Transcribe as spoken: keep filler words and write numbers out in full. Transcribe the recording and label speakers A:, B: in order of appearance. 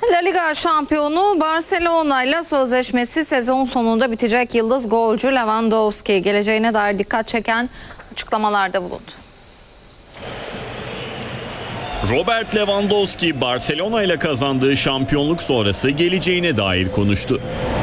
A: La Liga şampiyonu Barcelona ile sözleşmesi sezon sonunda bitecek yıldız golcü Lewandowski geleceğine dair dikkat çeken açıklamalarda bulundu.
B: Robert Lewandowski Barcelona ile kazandığı şampiyonluk sonrası geleceğine dair konuştu.